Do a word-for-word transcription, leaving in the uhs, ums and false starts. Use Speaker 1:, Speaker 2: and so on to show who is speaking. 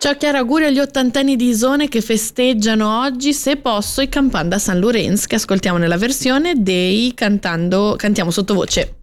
Speaker 1: Ciao Chiara, auguri agli ottantenni di Isone che festeggiano oggi, se posso, i Campanda San Lorenz, che ascoltiamo nella versione dei Cantando Cantiamo Sottovoce.